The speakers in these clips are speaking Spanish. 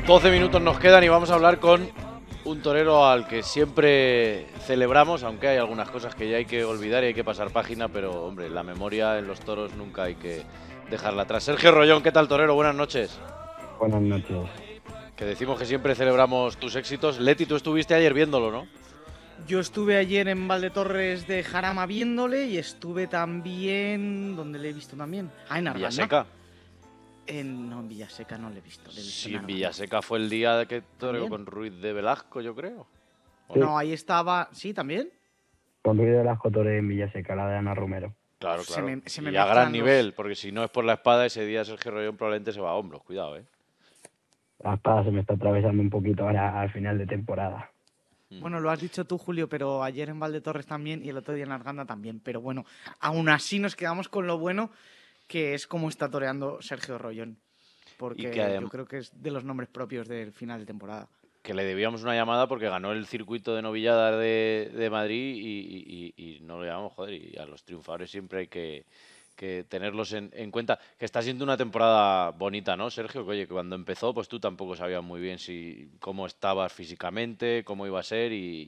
12 minutos nos quedan y vamos a hablar con un torero al que siempre celebramos, aunque hay algunas cosas que ya hay que olvidar y hay que pasar página, pero hombre, la memoria en los toros nunca hay que dejarla atrás. Sergio Rollón, ¿qué tal, torero? Buenas noches. Buenas noches. Que decimos que siempre celebramos tus éxitos. Leti, tú estuviste ayer viéndolo, ¿no? Yo estuve ayer en Valdetorres de Jarama viéndole y estuve también... ¿Dónde le he visto también? Ah, en Arganda. Villaseca. No, en Villaseca no le he visto. Sí, en Villaseca fue el día que toreó ¿También? con Ruiz de Velasco, yo creo. Sí. No, ahí estaba... ¿Sí, también? Con Ruiz de las Cotores en Villaseca, la de Ana Romero. Claro, Se claro. me Y a mezclan gran los- nivel, porque si no es por la espada, ese día Sergio Rollón probablemente se va a hombros. Cuidado, ¿eh? La espada se me está atravesando un poquito ahora al final de temporada. Bueno, lo has dicho tú, Julio, pero ayer en Valdetorres también y el otro día en Arganda también. Pero bueno, aún así nos quedamos con lo bueno que es cómo está toreando Sergio Rollón. Porque Y que yo creo que es de los nombres propios del final de temporada. que le debíamos una llamada porque ganó el circuito de novilladas de Madrid y no lo llamamos, joder, y a los triunfadores siempre hay que tenerlos en cuenta. Que está siendo una temporada bonita, ¿no, Sergio? Que, oye, que cuando empezó, pues tú tampoco sabías muy bien cómo estabas físicamente, cómo iba a ser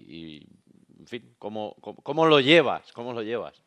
en fin, cómo lo llevas, cómo lo llevas.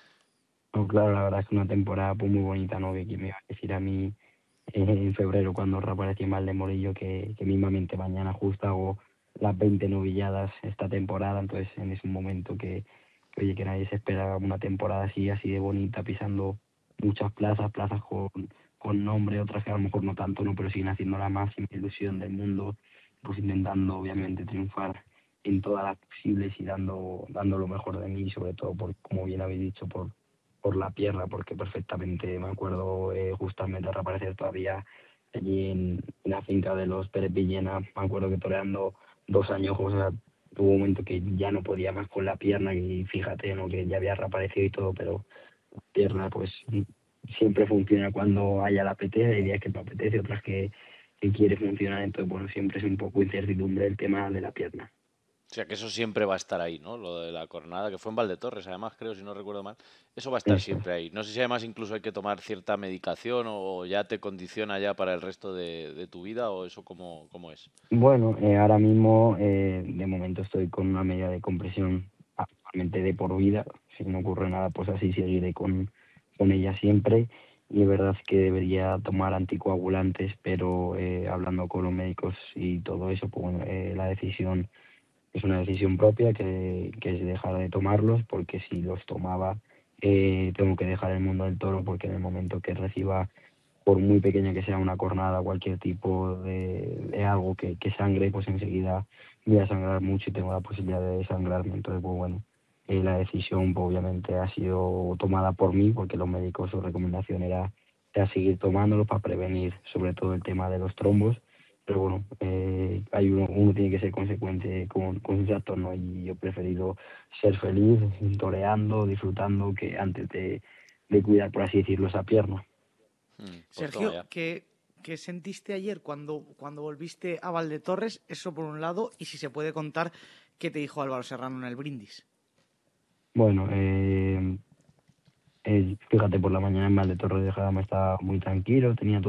No, claro, la verdad es que una temporada pues, muy bonita, ¿no? Que quién me iba a decir a mí en febrero cuando reaparecí en Valdemorillo que mismamente mañana justo hago las 20 novilladas esta temporada, entonces en ese momento oye, que nadie se espera una temporada así de bonita, pisando muchas plazas con nombre, otras que a lo mejor no tanto, ¿no? Pero siguen haciendo la máxima ilusión del mundo, pues intentando obviamente triunfar en todas las posibles y dando lo mejor de mí, sobre todo por, como bien habéis dicho, por la pierna, porque perfectamente me acuerdo justamente reaparecer todavía allí en la finca de los Pérez Villena, me acuerdo que toreando 2 años, o sea, hubo un momento que ya no podía más con la pierna y fíjate, ¿no? Que ya había reaparecido y todo, pero la pierna pues siempre funciona cuando haya la apetece, hay días que no apetece, otras que quiere funcionar, entonces bueno, siempre es un poco incertidumbre el tema de la pierna. O sea, que eso siempre va a estar ahí, ¿no? Lo de la cornada, que fue en Valdetorres, además, creo, si no recuerdo mal. Eso va a estar Eso es. siempre ahí. No sé si además incluso hay que tomar cierta medicación o ya te condiciona ya para el resto de tu vida o eso cómo es. Bueno, ahora mismo de momento estoy con una medida de compresión actualmente de por vida. Si no ocurre nada, pues así seguiré con ella siempre. Y es verdad que debería tomar anticoagulantes, pero hablando con los médicos y todo eso, pues bueno, la decisión es una decisión propia que es dejar de tomarlos, porque si los tomaba tengo que dejar el mundo del toro, porque en el momento que reciba por muy pequeña que sea una cornada, cualquier tipo de algo que sangre, pues enseguida voy a sangrar mucho y tengo la posibilidad de desangrarme. Entonces, pues bueno, la decisión pues, obviamente ha sido tomada por mí, porque los médicos su recomendación era seguir tomándolo para prevenir sobre todo el tema de los trombos. Pero bueno, uno tiene que ser consecuente con sus actos, ¿no? Y yo he preferido ser feliz, toreando, disfrutando, que antes de cuidar, por así decirlo, esa pierna. Pues toma Sergio, ya. ¿qué sentiste ayer cuando volviste a Valdetorres? Eso por un lado, y si se puede contar, ¿qué te dijo Álvaro Serrano en el brindis? Bueno, fíjate, por la mañana en Valdetorres de Jarama estaba muy tranquilo, tenía todo